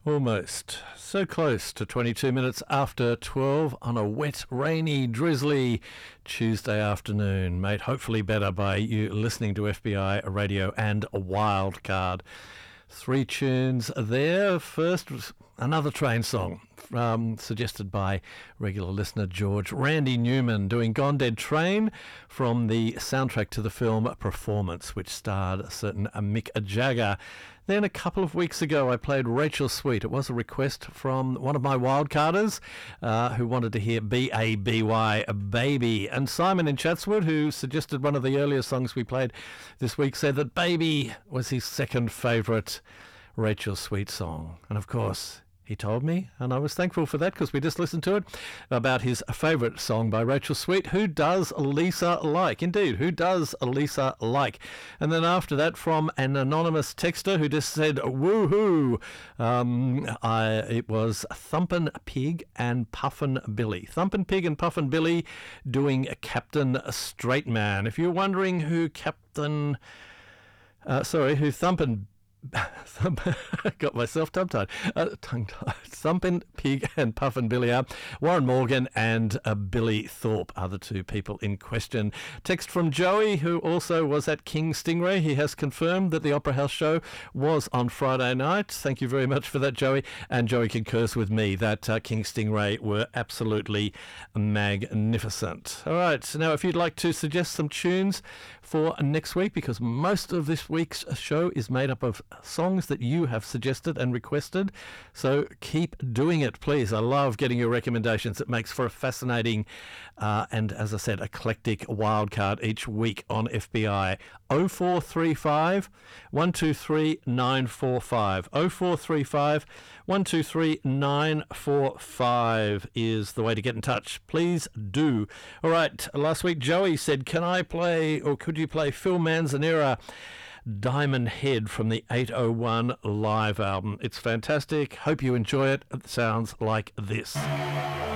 Almost. So close to 22 minutes after 12 on a wet, rainy, drizzly Tuesday afternoon, made hopefully better by you listening to FBI Radio and a Wildcard. 3 tunes there. First, another train song suggested by regular listener George Randy Newman doing Gone Dead Train from the soundtrack to the film Performance, which starred a certain Mick Jagger. Then a couple of weeks ago I played Rachel Sweet. It was a request from one of my wildcarders who wanted to hear B-A-B-Y, Baby. And Simon in Chatswood, who suggested one of the earlier songs we played this week, said that Baby was his second favourite Rachel Sweet song. And of course, he told me, and I was thankful for that because we just listened to it, about his favourite song by Rachel Sweet, Who Does Lisa Like? Indeed, Who Does Lisa Like? And then after that, from an anonymous texter who just said, woohoo, it was Thumpin' Pig and Puffin' Billy. Thumpin' Pig and Puffin' Billy doing Captain Straight Man. If you're wondering who Thumpin' got myself tongue-tied. Thumpin' Pig and Puffin' Billy are Warren Morgan and Billy Thorpe are the two people in question. Text from Joey, who also was at King Stingray. He has confirmed that the Opera House show was on Friday night. Thank you very much for that, Joey. And Joey concurs with me that King Stingray were absolutely magnificent. All right, now if you'd like to suggest some tunes for next week, because most of this week's show is made up of songs that you have suggested and requested, so keep doing it, please. I love getting your recommendations. It makes for a fascinating and, as I said, eclectic wildcard each week on FBI. 0435 123 945. 0435 123 945 is the way to get in touch. Please do. All right, last week Joey said, can I play, or could you play Phil Manzanera, Diamond Head from the 801 live album? It's fantastic. Hope you enjoy it. It sounds like this.